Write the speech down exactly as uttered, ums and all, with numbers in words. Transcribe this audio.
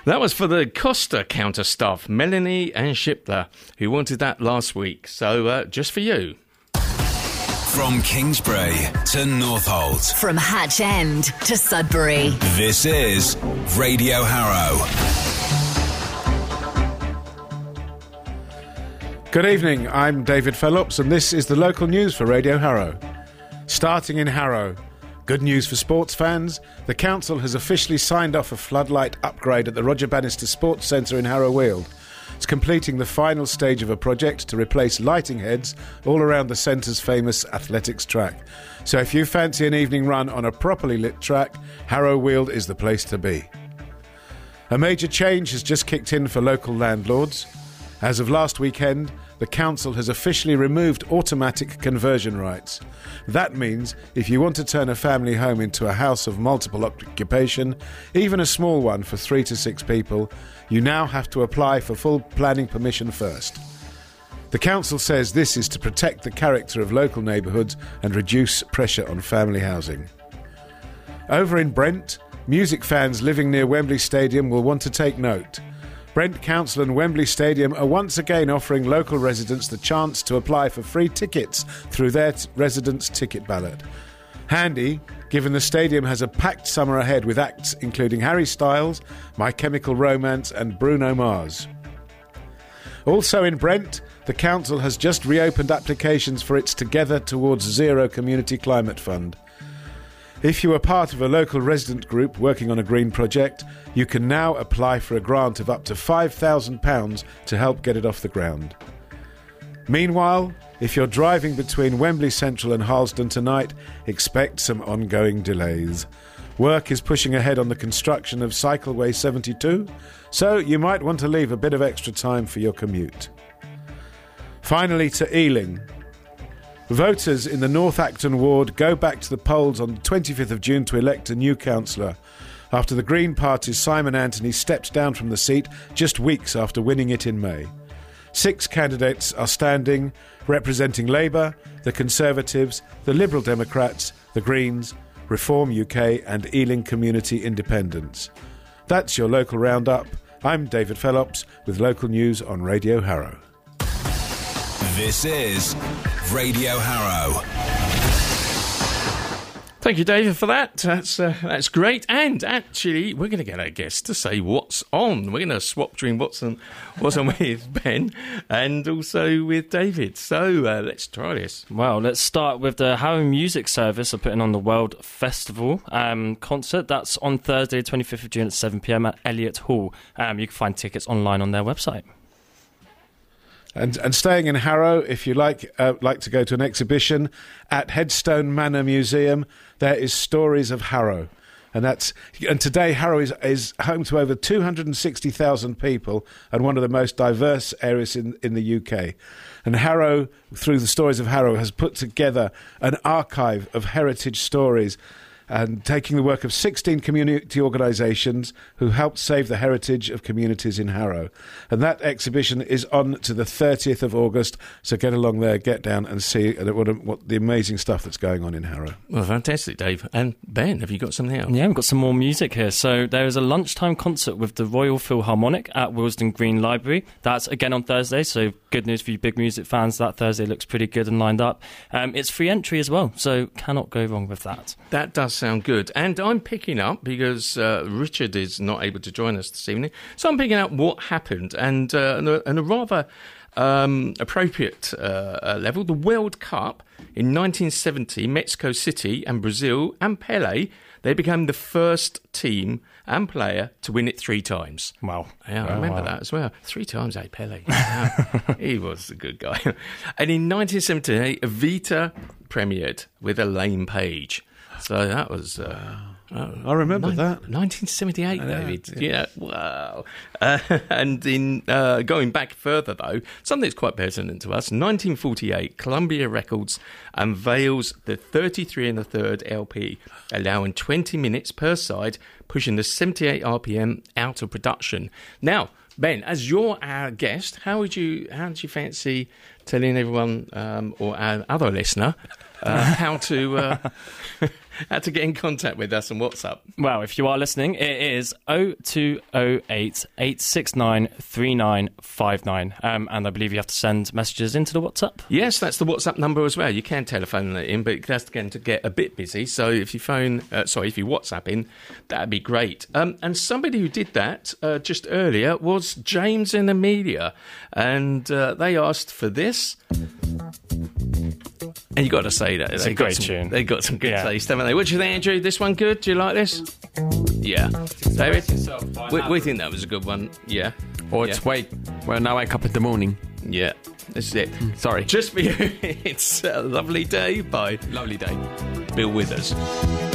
That was for the Costa counter staff, Melanie and Shipler, who wanted that last week. So uh, just for you. From Kingsbury to Northolt. From Hatch End to Sudbury. This is Radio Harrow. Good evening, I'm David Phelps and this is the local news for Radio Harrow. Starting in Harrow, good news for sports fans. The council has officially signed off a floodlight upgrade at the Roger Bannister Sports Centre in Harrow Weald. It's completing the final stage of a project to replace lighting heads all around the centre's famous athletics track. So if you fancy an evening run on a properly lit track, Harrow Weald is the place to be. A major change has just kicked in for local landlords. As of last weekend, the council has officially removed automatic conversion rights. That means if you want to turn a family home into a house of multiple occupation, even a small one for three to six people, you now have to apply for full planning permission first. The council says this is to protect the character of local neighbourhoods and reduce pressure on family housing. Over in Brent, music fans living near Wembley Stadium will want to take note. Brent Council and Wembley Stadium are once again offering local residents the chance to apply for free tickets through their t- residents' ticket ballot. Handy, given the stadium has a packed summer ahead with acts including Harry Styles, My Chemical Romance and Bruno Mars. Also in Brent, the council has just reopened applications for its Together Towards Zero Community Climate Fund. If you are part of a local resident group working on a green project, you can now apply for a grant of up to five thousand pounds to help get it off the ground. Meanwhile, if you're driving between Wembley Central and Harlesden tonight, expect some ongoing delays. Work is pushing ahead on the construction of Cycleway seventy-two, so you might want to leave a bit of extra time for your commute. Finally to Ealing. Voters in the North Acton ward go back to the polls on the twenty-fifth of June to elect a new councillor, after the Green Party's Simon Anthony stepped down from the seat just weeks after winning it in May. Six candidates are standing, representing Labour, the Conservatives, the Liberal Democrats, the Greens, Reform U K and Ealing Community Independents. That's your local roundup. I'm David Phelps with local news on Radio Harrow. This is Radio Harrow. Thank you, David, for that. That's uh, that's great. And actually, we're going to get our guest to say what's on. We're going to swap between what's on, what's on with Ben and also with David. So uh, let's try this. Well, let's start with the Harrow Music Service are putting on the World Festival um, concert. That's on Thursday, twenty-fifth of June at seven p.m. at Elliott Hall. Um, you can find tickets online on their website. And, and staying in Harrow, if you like uh, like to go to an exhibition at Headstone Manor Museum, there is Stories of Harrow. And that's and today Harrow is, is home to over two hundred sixty thousand people and one of the most diverse areas in, in the U K. And Harrow, through the Stories of Harrow, has put together an archive of heritage stories and taking the work of sixteen community organisations who helped save the heritage of communities in Harrow. And that exhibition is on to the thirtieth of August, so get along there, get down and see what, what the amazing stuff that's going on in Harrow. Well, fantastic, Dave. And Ben, have you got something else? Yeah, we've got some more music here. So there is a lunchtime concert with the Royal Philharmonic at Willesden Green Library. That's again on Thursday, so good news for you big music fans. That Thursday looks pretty good and lined up. Um, it's free entry as well, so cannot go wrong with that. That does sound good. And I'm picking up, because uh, Richard is not able to join us this evening, so I'm picking up what happened. And uh, on, a, on a rather um, appropriate uh, level, the World Cup in nineteen seventy, Mexico City and Brazil and Pelé, they became the first team and player to win it three times. Wow. Yeah, I oh, remember wow. that as well. Three times, eh, Pelé? Yeah, he was a good guy. And in nineteen seventy-eight, Evita premiered with Elaine Page. So that was... Uh, uh, I remember nine, that. nineteen seventy-eight, Yeah, David. yeah. Yeah, wow. Uh, and in uh, going back further, though, something that's quite pertinent to us, nineteen forty-eight, Columbia Records unveils the thirty-three and a third L P, allowing twenty minutes per side, pushing the seventy-eight R P M out of production. Now, Ben, as you're our guest, how would you how would you fancy telling everyone um, or our other listener uh, how to uh, how to get in contact with us on WhatsApp. Well, if you are listening, it is oh two oh eight, eight six nine, three nine five nine. Um, and I believe you have to send messages into the WhatsApp. Yes, that's the WhatsApp number as well. You can telephone it in, but that's going to get a bit busy. So if you phone, uh, sorry, if you WhatsApp in, that'd be great. Um, and somebody who did that uh, just earlier was James and Amelia. And uh, they asked for this. And you got to say that It's they a got great some, tune. They got some good Yeah. taste, haven't they? What do you think, Andrew? This one good? Do you like this? Yeah, David, we, we think that was a good one. Yeah, Or yeah. it's wait, when I wake up in the morning. Yeah, this is it. Sorry. Just for you, it's a lovely day by Lovely day. Bill Withers.